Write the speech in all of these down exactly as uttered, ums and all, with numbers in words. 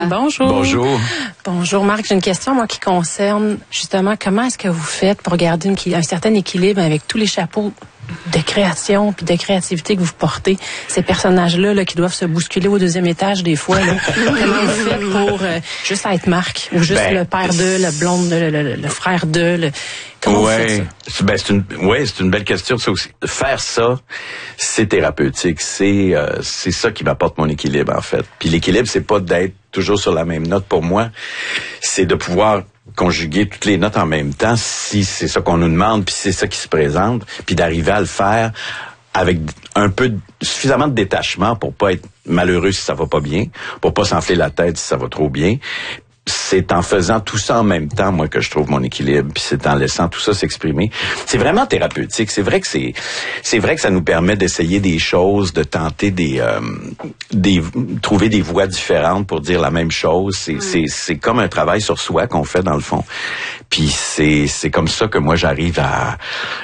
Bonjour. Bonjour. Bonjour Marc, j'ai une question moi qui concerne justement comment est-ce que vous faites pour garder une, un certain équilibre avec tous les chapeaux de création puis de créativité que vous portez, ces personnages-là là, qui doivent se bousculer au deuxième étage des fois. Là. Comment vous faites pour euh, juste être Marc ou juste ben, le père de, le blonde de, le, le, le frère de, le... comment ouais, vous faites ça? Ben, c'est une, ouais, c'est une belle question ça aussi. Faire ça, c'est thérapeutique, c'est euh, c'est ça qui m'apporte mon équilibre en fait. Puis l'équilibre, c'est pas d'être toujours sur la même note pour moi, c'est de pouvoir conjuguer toutes les notes en même temps si c'est ça qu'on nous demande, puis c'est ça qui se présente, puis d'arriver à le faire avec un peu de, suffisamment de détachement pour pas être malheureux si ça va pas bien, pour pas s'enfler la tête si ça va trop bien. C'est en faisant tout ça en même temps, moi, que je trouve mon équilibre, puis c'est en laissant tout ça s'exprimer. C'est vraiment thérapeutique. C'est vrai que c'est, c'est vrai que ça nous permet d'essayer des choses, de tenter des, euh, des, trouver des voies différentes pour dire la même chose. C'est, mm. c'est, c'est comme un travail sur soi qu'on fait dans le fond. Puis c'est, c'est comme ça que moi j'arrive à,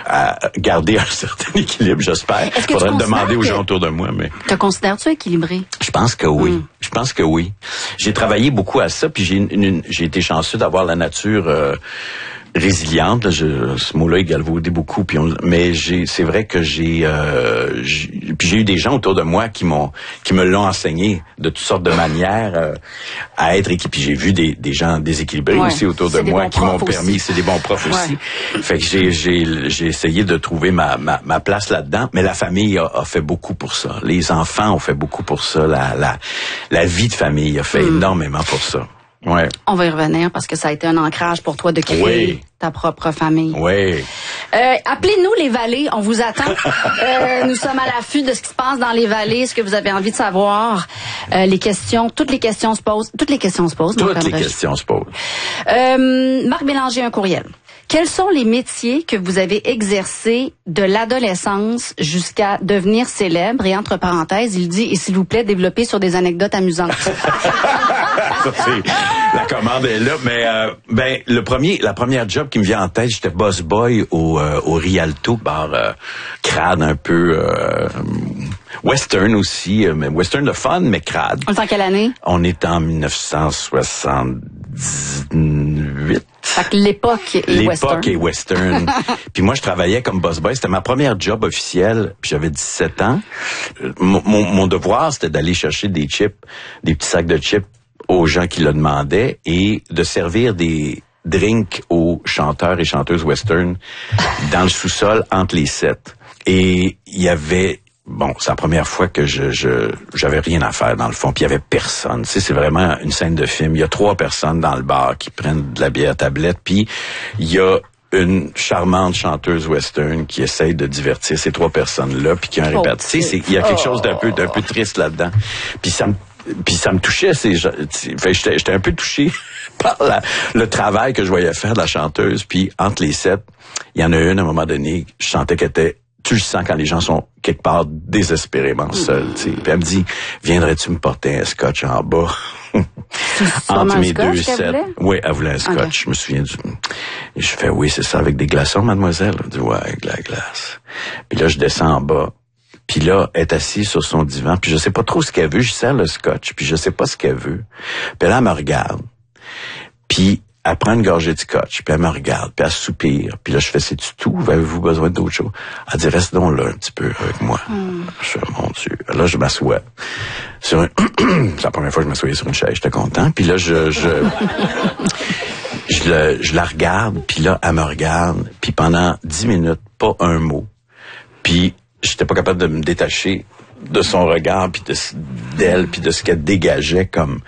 à garder un certain équilibre, j'espère. Il faudrait le demander aux gens autour de moi, mais. Te considères-tu équilibré? Je pense que oui. Mm. Je pense que oui. J'ai travaillé beaucoup à ça, puis j'ai une, une, j'ai été chanceux d'avoir la nature euh, résiliente. Là, je, ce mot-là, il galvaudait beaucoup. Puis on, mais j'ai, c'est vrai que j'ai, euh, j'ai, puis j'ai eu des gens autour de moi qui m'ont, qui me l'ont enseigné de toutes sortes de manières euh, à être équilibré. Puis j'ai vu des, des gens déséquilibrés ouais, aussi autour de moi qui m'ont permis. Aussi. C'est des bons profs ouais. aussi. Fait que j'ai, j'ai, j'ai essayé de trouver ma, ma, ma place là-dedans. Mais la famille a, a fait beaucoup pour ça. Les enfants ont fait beaucoup pour ça. La, la, la vie de famille a fait mm. énormément pour ça. Ouais. On va y revenir parce que ça a été un ancrage pour toi de créer oui. ta propre famille. Oui. Euh, appelez-nous les vallées, on vous attend. euh, nous sommes à l'affût de ce qui se passe dans les vallées, ce que vous avez envie de savoir. Euh, les questions, toutes les questions se posent. Toutes les questions se posent. Toutes les questions se posent. Euh, Marc Bélanger, un courriel. Quels sont les métiers que vous avez exercés de l'adolescence jusqu'à devenir célèbre? Et entre parenthèses, il dit, et s'il vous plaît, développez sur des anecdotes amusantes. Ça, c'est, la commande est là, mais euh, ben le premier, la première job qui me vient en tête, j'étais boss boy au euh, au Rialto, bar euh, crade un peu euh, western aussi, euh, mais western le fun, mais crade. On est en quelle année? On est en dix-neuf cent soixante-dix-huit. Fait que l'époque est l'époque western. L'époque est western. Puis moi, je travaillais comme boss boy. C'était ma première job officielle. Puis j'avais dix-sept ans. Mon, mon, mon devoir, c'était d'aller chercher des chips, des petits sacs de chips aux gens qui le demandaient et de servir des drinks aux chanteurs et chanteuses western dans le sous-sol entre les sets. Et il y avait... Bon, c'est la première fois que je, je j'avais rien à faire dans le fond, puis il y avait personne. Tu sais, c'est vraiment une scène de film. Il y a trois personnes dans le bar qui prennent de la bière à tablette, puis il y a une charmante chanteuse western qui essaye de divertir ces trois personnes-là, puis qui a un répète. Tu sais, il y a quelque chose d'un peu d'un peu triste là-dedans. Puis ça me puis ça me touchait. C'est, fait, j'étais, j'étais un peu touché par la, le travail que je voyais faire de la chanteuse. Puis entre les sets, il y en a une à un moment donné, je sentais qu'elle était... Tu le sens quand les gens sont quelque part désespérément seuls. T'sais. Puis elle me dit, viendrais-tu me porter un scotch en bas? Entre mes deux sets. Oui, elle voulait un scotch. Okay. Je me souviens du... Et je fais, oui, c'est ça, avec des glaçons, mademoiselle? Elle dit, ouais, avec de la glace. Puis là, je descends en bas. Puis là, elle est assise sur son divan. Puis je sais pas trop ce qu'elle veut. Je sers le scotch. Puis je sais pas ce qu'elle veut. Puis là, elle me regarde. Puis elle prend une gorgée de scotch, puis elle me regarde, puis elle soupire. Puis là, je fais, c'est-tu tout? Avez-vous besoin d'autre chose? Elle dit, reste donc là un petit peu avec moi. Mm. Je fais, mon Dieu. Là, je m'assois. Sur un... c'est la première fois que je m'assoyais sur une chaise, j'étais content. Puis là, je... je... je, le, je la regarde, puis là, elle me regarde. Puis pendant dix minutes, pas un mot. Puis j'étais pas capable de me détacher de son regard, puis de, d'elle, puis de ce qu'elle dégageait comme...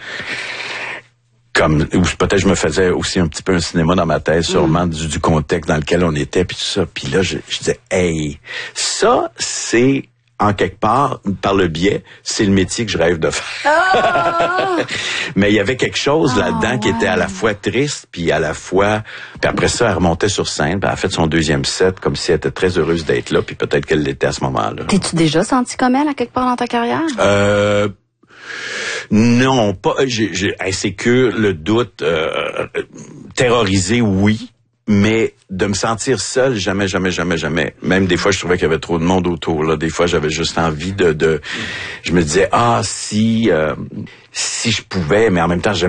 comme ou peut-être je me faisais aussi un petit peu un cinéma dans ma tête, sûrement mm. du, du contexte dans lequel on était, puis tout ça. Puis là, je, je disais, hey, ça, c'est, en quelque part, par le biais, c'est le métier que je rêve de faire. Oh! Mais il y avait quelque chose oh, là-dedans ouais. qui était à la fois triste, puis à la fois... Puis après ça, elle remontait sur scène, puis elle a fait son deuxième set, comme si elle était très heureuse d'être là, puis peut-être qu'elle l'était à ce moment-là. T'es-tu déjà senti comme elle, à quelque part dans ta carrière? Euh... Non, pas. J'ai, j'ai, c'est que le doute euh, terrorisé, oui, Mais de me sentir seul, jamais, jamais, jamais, jamais. Même des fois, je trouvais qu'il y avait trop de monde autour. Là, des fois, j'avais juste envie de, de... Je me disais, ah, si, euh, si je pouvais, mais en même temps,